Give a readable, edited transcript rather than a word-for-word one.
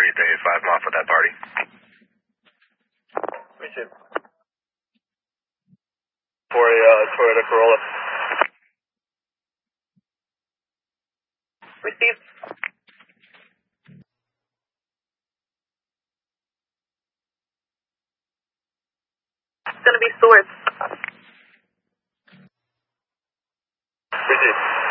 Bay 5 off with that party. Me too. For a Toyota Corolla. Received. It's going to be Swords. Received.